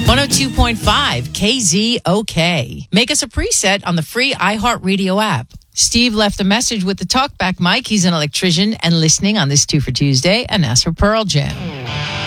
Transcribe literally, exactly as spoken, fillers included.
one oh two point five K Z O K. Make us a preset on the free iHeartRadio app. Steve left a message with the talkback mic. He's an electrician and listening on this Two for Tuesday, and asked for Pearl Jam.